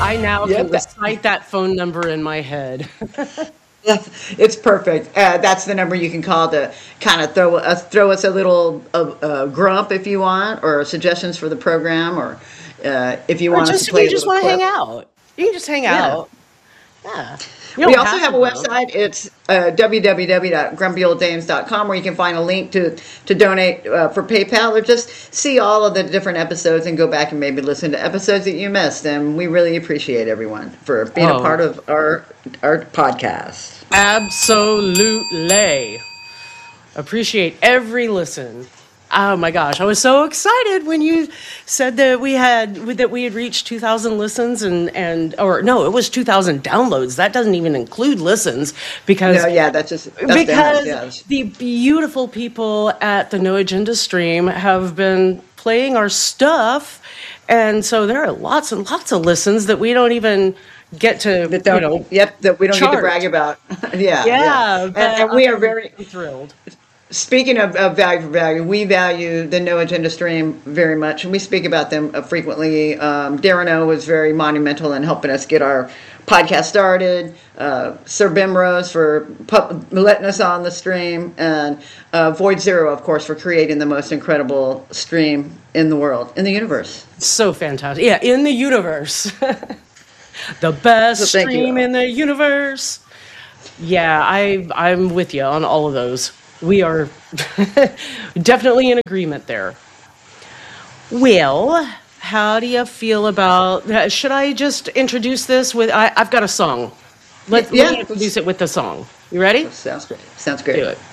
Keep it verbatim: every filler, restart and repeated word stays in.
I now Yep, can that- recite that phone number in my head. it's perfect. Uh, that's the number you can call to kind of throw us throw us a little uh, uh, grump if you want, or suggestions for the program, or uh, if you Or want us to just if play you a just little want to hang clip. out. You can just hang Yeah. out. Yeah. You We don't also have have to a go. website. It's uh, w w w dot grumpy old dames dot com, where you can find a link to to donate uh, for PayPal, or just see all of the different episodes and go back and maybe listen to episodes that you missed. And we really appreciate everyone for being a Oh. part of our our podcast. Absolutely. Appreciate every listen. Oh my gosh, I was so excited when you said that we had that we had reached two thousand listens and and or no, it was two thousand downloads. That doesn't even include listens because No, yeah, that's just that's because downloads, yeah. the beautiful people at the No Agenda Stream have been playing our stuff, and so there are lots and lots of listens that we don't even get to, That don't, you know, yep, that we don't get to chart. brag about. yeah, Yeah, And, but and we are I'm- very I'm thrilled. Speaking of, of value for value, we value the No Agenda Stream very much, and we speak about them uh, frequently. Um, Darren O was very monumental in helping us get our podcast started. Uh, Sir Bimrose for pu- letting us on the stream, and uh, Void Zero, of course, for creating the most incredible stream in the world, in the universe. So fantastic. Yeah, in the universe. The best So thank you. stream in the universe. Yeah, I I'm with you on all of those. We are definitely in agreement there. Well, how do you feel about uh, should I just introduce this with I, I've got a song. Let, Yeah, let me introduce it with the song. You ready? Sounds great. Sounds great. Do it.